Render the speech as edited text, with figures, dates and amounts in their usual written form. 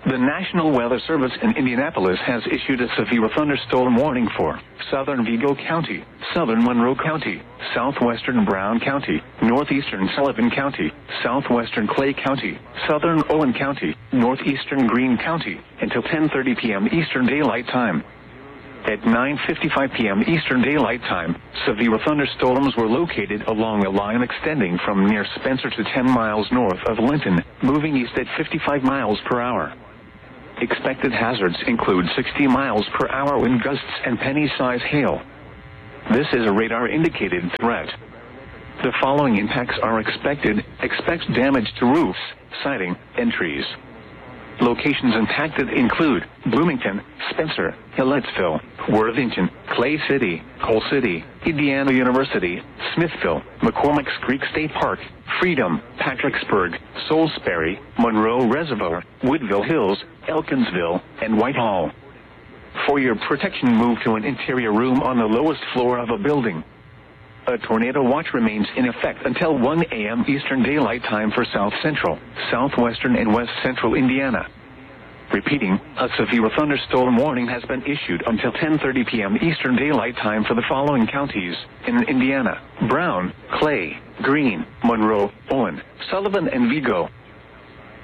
The National Weather Service in Indianapolis has issued a severe thunderstorm warning for southern Vigo County, southern Monroe County, southwestern Brown County, northeastern Sullivan County, southwestern Clay County, southern Owen County, northeastern Greene County, until 10:30 p.m. Eastern Daylight Time. At 9:55 p.m. Eastern Daylight Time, severe thunderstorms were located along a line extending from near Spencer to 10 miles north of Linton, moving east at 55 miles per hour. Expected hazards include 60 miles per hour wind gusts and penny-size hail. This is a radar-indicated threat. The following impacts are expected. Expect damage to roofs, siding, and trees. Locations impacted include Bloomington, Spencer, Hilletsville, Worthington, Clay City, Coal City, Indiana University, Smithville, McCormick's Creek State Park, Freedom, Patricksburg, Salisbury, Monroe Reservoir, Woodville Hills, Elkinsville, and Whitehall. For your protection, move to an interior room on the lowest floor of a building. A tornado watch remains in effect until 1 a.m. Eastern Daylight Time for South Central, Southwestern, and West Central Indiana. Repeating, a severe thunderstorm warning has been issued until 10:30 p.m. Eastern Daylight Time for the following counties in Indiana: Brown, Clay, Greene, Monroe, Owen, Sullivan, and Vigo.